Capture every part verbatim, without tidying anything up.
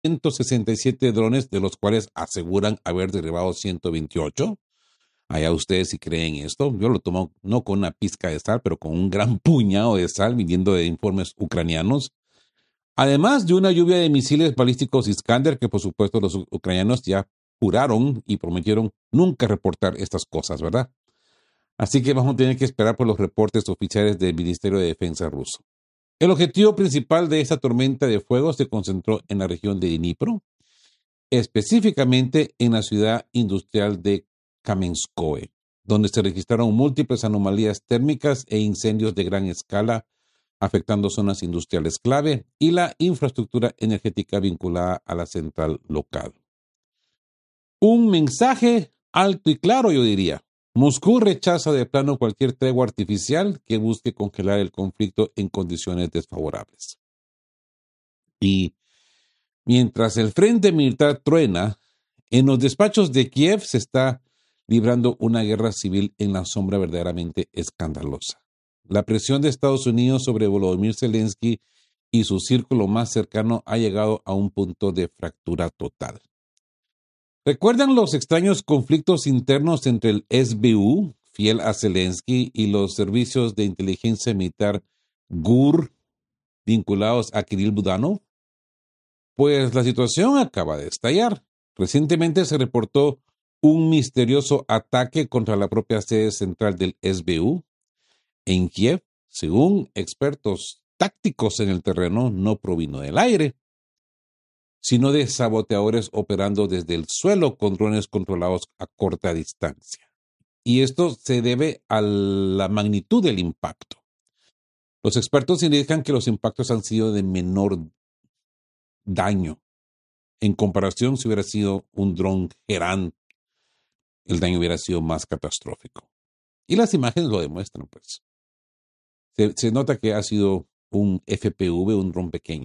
ciento sesenta y siete drones, de los cuales aseguran haber derribado ciento veintiocho. Allá ustedes si creen esto. Yo lo tomo no con una pizca de sal, pero con un gran puñado de sal, viniendo de informes ucranianos. Además de una lluvia de misiles balísticos Iskander, que por supuesto los ucranianos ya juraron y prometieron nunca reportar estas cosas, ¿verdad? Así que vamos a tener que esperar por los reportes oficiales del Ministerio de Defensa ruso. El objetivo principal de esta tormenta de fuego se concentró en la región de Dnipro, específicamente en la ciudad industrial de Kamenskoye, donde se registraron múltiples anomalías térmicas e incendios de gran escala, afectando zonas industriales clave y la infraestructura energética vinculada a la central local. Un mensaje alto y claro, yo diría. Moscú rechaza de plano cualquier tregua artificial que busque congelar el conflicto en condiciones desfavorables. Y mientras el frente militar truena, en los despachos de Kiev se está librando una guerra civil en la sombra verdaderamente escandalosa. La presión de Estados Unidos sobre Volodymyr Zelensky y su círculo más cercano ha llegado a un punto de fractura total. ¿Recuerdan los extraños conflictos internos entre el S B U, fiel a Zelensky, y los servicios de inteligencia militar G U R, vinculados a Kirill Budanov? Pues la situación acaba de estallar. Recientemente se reportó un misterioso ataque contra la propia sede central del S B U en Kiev. Según expertos tácticos en el terreno, no provino del aire, sino de saboteadores operando desde el suelo con drones controlados a corta distancia. Y esto se debe a la magnitud del impacto. Los expertos indican que los impactos han sido de menor daño. En comparación, si hubiera sido un dron Gerán, el daño hubiera sido más catastrófico. Y las imágenes lo demuestran, pues. Se, se nota que ha sido un F P V, un dron pequeño.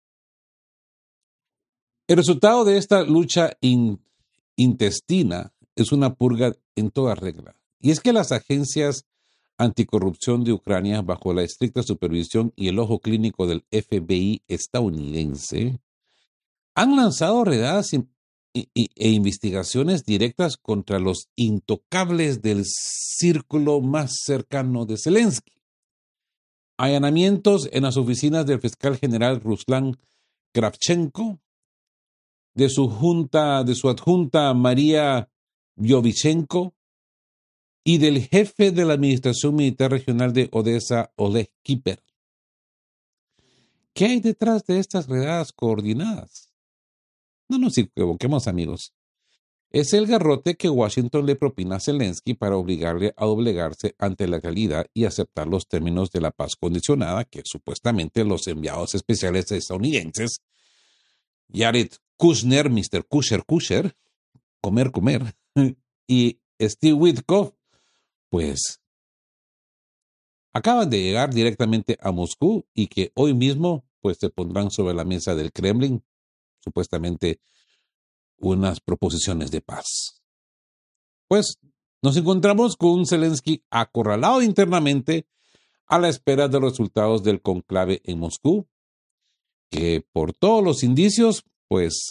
El resultado de esta lucha in, intestina es una purga en toda regla. Y es que las agencias anticorrupción de Ucrania, bajo la estricta supervisión y el ojo clínico del F B I estadounidense, han lanzado redadas e, e, e investigaciones directas contra los intocables del círculo más cercano de Zelensky. Allanamientos en las oficinas del fiscal general Ruslan Kravchenko, de su junta, de su adjunta María Vyovichenko y del jefe de la Administración Militar Regional de Odessa, Oleg Kiper. ¿Qué hay detrás de estas redadas coordinadas? No nos equivoquemos, amigos. Es el garrote que Washington le propina a Zelensky para obligarle a doblegarse ante la realidad y aceptar los términos de la paz condicionada que supuestamente los enviados especiales estadounidenses, Jared Kushner, mister Kusher Kusher, comer, comer, y Steve Witkoff, pues acaban de llegar directamente a Moscú y que hoy mismo pues se pondrán sobre la mesa del Kremlin, supuestamente unas proposiciones de paz. Pues nos encontramos con un Zelensky acorralado internamente a la espera de los resultados del conclave en Moscú, que por todos los indicios, pues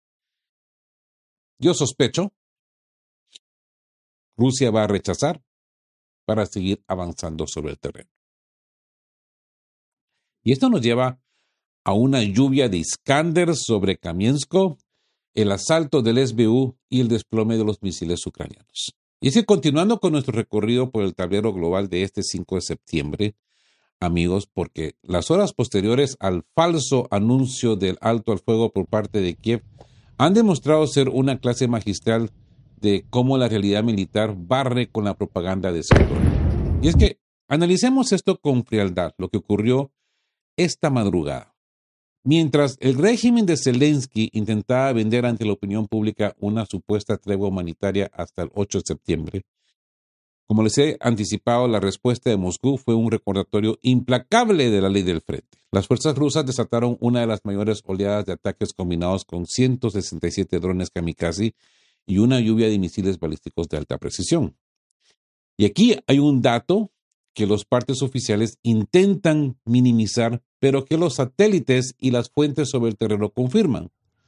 yo sospecho, Rusia va a rechazar para seguir avanzando sobre el terreno. Y esto nos lleva a una lluvia de Iskander sobre Kamiensko, el asalto del S B U y el desplome de los misiles ucranianos. Y es que continuando con nuestro recorrido por el tablero global de este cinco de septiembre, amigos, porque las horas posteriores al falso anuncio del alto al fuego por parte de Kiev han demostrado ser una clase magistral de cómo la realidad militar barre con la propaganda de sector. Y es que analicemos esto con frialdad, lo que ocurrió esta madrugada. Mientras el régimen de Zelensky intentaba vender ante la opinión pública una supuesta tregua humanitaria hasta el ocho de septiembre, como les he anticipado, la respuesta de Moscú fue un recordatorio implacable de la ley del frente. Las fuerzas rusas desataron una de las mayores oleadas de ataques combinados con ciento sesenta y siete drones kamikaze y una lluvia de misiles balísticos de alta precisión. Y aquí hay un dato que los partes oficiales intentan minimizar, pero que los satélites y las fuentes sobre el terreno confirman.